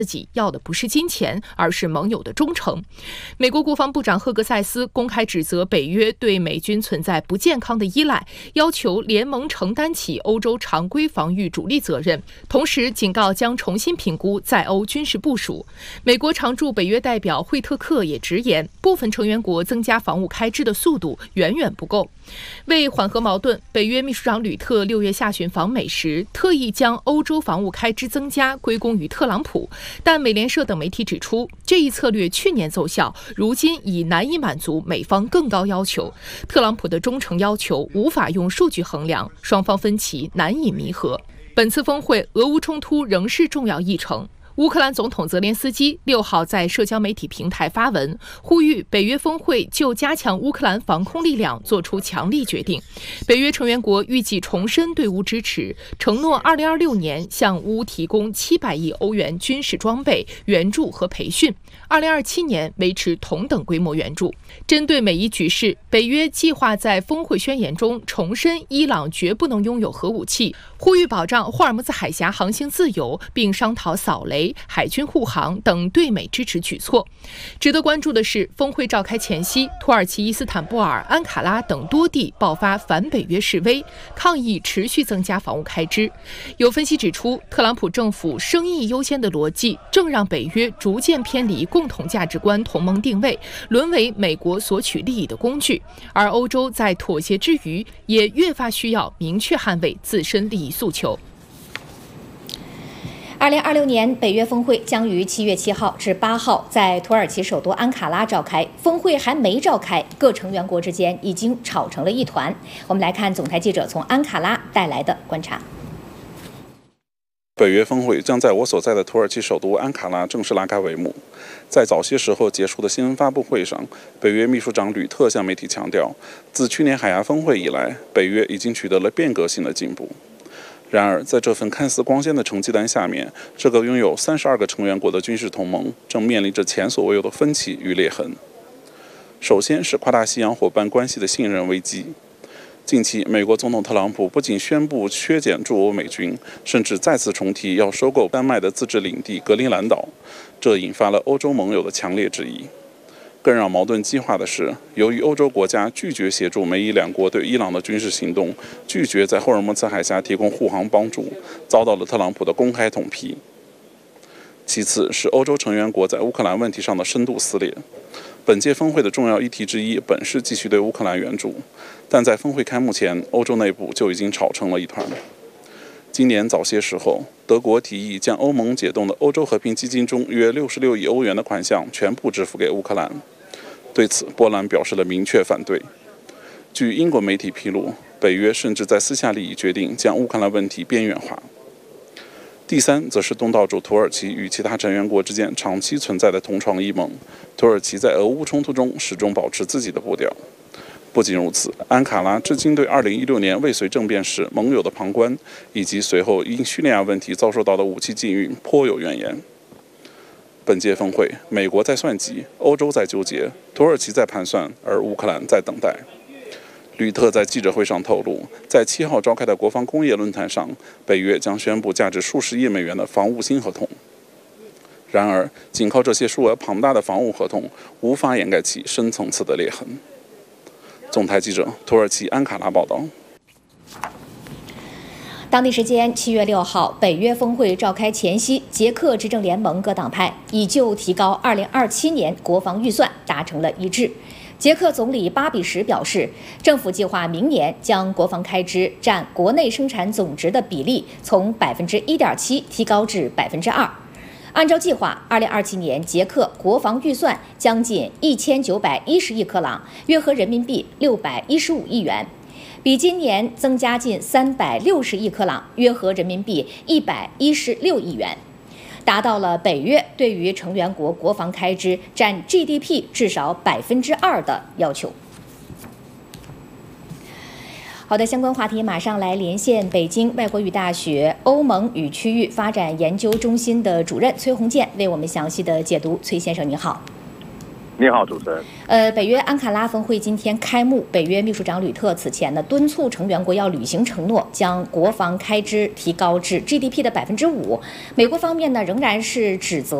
自己要的不是金钱，而是盟友的忠诚。美国国防部长赫格塞斯公开指责北约对美军存在不健康的依赖，要求联盟承担起欧洲常规防御主力责任，同时警告将重新评估在欧军事部署。美国常驻北约代表惠特克也直言，部分成员国增加防务开支的速度远远不够。为缓和矛盾，北约秘书长吕特6月下旬访美时，特意将欧洲防务开支增加归功于特朗普。但美联社等媒体指出，这一策略去年奏效，如今已难以满足美方更高要求。特朗普的忠诚要求无法用数据衡量，双方分歧难以弥合。本次峰会，俄乌冲突仍是重要议程。乌克兰总统泽连斯基6号在社交媒体平台发文，呼吁北约峰会就加强乌克兰防空力量做出强力决定。北约成员国预计重申对乌支持，承诺2026年向乌提供700亿欧元军事装备、援助和培训，2027年维持同等规模援助。针对美伊局势，北约计划在峰会宣言中重申伊朗绝不能拥有核武器，呼吁保障霍尔木兹海峡航行自由，并商讨扫雷、海军护航等对美支持举措。值得关注的是，峰会召开前夕，土耳其伊斯坦布尔、安卡拉等多地爆发反北约示威，抗议持续增加防务开支。有分析指出，特朗普政府生意优先的逻辑正让北约逐渐偏离共同价值观同盟定位，沦为美国索取利益的工具。而欧洲在妥协之余，也越发需要明确捍卫自身利益诉求。 2026年北约峰会将于7月7号至8号在土耳其首都安卡拉召开。峰会还没召开，各成员国之间已经吵成了一团。我们来看总台记者从安卡拉带来的观察。 北约峰会将在我所在的土耳其首都安卡拉正式拉开帷幕。在早些时候结束的新闻发布会上，北约秘书长吕特向媒体强调，自去年海牙峰会以来，北约已经取得了变革性的进步。然而，在这份看似光鲜的成绩单下面，这个拥有32个成员国的军事同盟正面临着前所未有的分歧与裂痕。首先是跨大西洋伙伴关系的信任危机。近期，美国总统特朗普不仅宣布削减驻欧美军，甚至再次重提要收购丹麦的自治领地格陵兰岛，这引发了欧洲盟友的强烈质疑。更让矛盾激化的是，由于欧洲国家拒绝协助美伊两国对伊朗的军事行动，拒绝在霍尔木兹海峡提供护航帮助，遭到了特朗普的公开痛批。其次是欧洲成员国在乌克兰问题上的深度撕裂。本届峰会的重要议题之一本是继续对乌克兰援助，但在峰会开幕前，欧洲内部就已经吵成了一团。今年早些时候，德国提议将欧盟解冻的欧洲和平基金中约66亿欧元的款项全部支付给乌克兰。对此，波兰表示了明确反对。据英国媒体披露，北约甚至在私下里已决定将乌克兰问题边缘化。第三，则是东道主土耳其与其他成员国之间长期存在的同床异梦。土耳其在俄乌冲突中始终保持自己的步调。不仅如此，安卡拉至今对2016年未遂政变时盟友的旁观，以及随后因叙利亚问题遭受到的武器禁运颇有怨言。本届峰会，美国在算计，欧洲在纠结，土耳其在盘算，而乌克兰在等待。吕特在记者会上透露，在7号召开的国防工业论坛上，北约将宣布价值数十亿美元的防务新合同。然而，仅靠这些数额庞大的防务合同，无法掩盖其深层次的裂痕。总台记者土耳其安卡拉报道。 当地时间7月6号，北约峰会召开前夕，捷克执政联盟各党派已就提高2027年国防预算达成了一致。捷克总理巴比什表示，政府计划明年将国防开支占国内生产总值的比例从1.7%提高至2%。按照计划，2027年捷克国防预算将近1910亿克朗，约合人民币615亿元，比今年增加近360亿克朗，约合人民币116亿元，达到了北约对于成员国国防开支占 GDP 至少2%的要求。好的，相关话题马上来连线北京外国语大学欧盟与区域发展研究中心的主任崔洪建，为我们详细的解读。崔先生，您好。 你好，主持人。 北约安卡拉峰会今天开幕，北约秘书长吕特此前呢敦促成员国要履行承诺，将国防开支提高至 GDP 的5%。美国方面呢仍然是指责